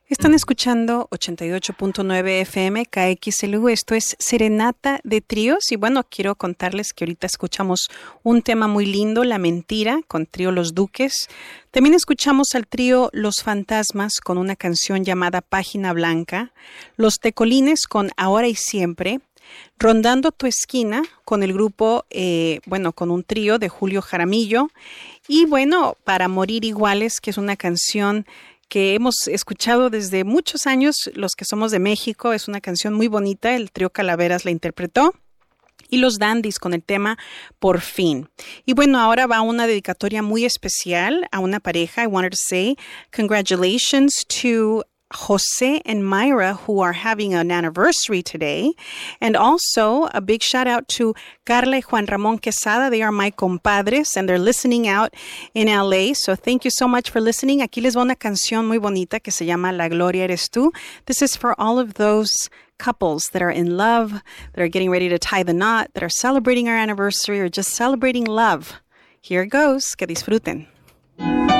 Están escuchando 88.9 FM KXLU. Esto es Serenata de Tríos. Y bueno, quiero contarles que ahorita escuchamos un tema muy lindo, La Mentira, con Trío Los Duques. También escuchamos al trío Los Fantasmas con una canción llamada Página Blanca. Los Tecolines con Ahora y Siempre. Rondando tu esquina con el grupo, con un trío de Julio Jaramillo. Y bueno, Para Morir Iguales, que es una canción que hemos escuchado desde muchos años, los que somos de México. Es una canción muy bonita, el trío Calaveras la interpretó. Y los Dandies con el tema Por Fin. Y bueno, ahora va una dedicatoria muy especial a una pareja. I wanted to say congratulations to Jose and Myra, who are having an anniversary today. And also a big shout out to Carla y Juan Ramón Quesada. They are my compadres and they're listening out in LA. So thank you so much for listening. Aquí les va una canción muy bonita que se llama La Gloria Eres Tú. This is for all of those couples that are in love, that are getting ready to tie the knot, that are celebrating our anniversary or just celebrating love. Here it goes. Que disfruten.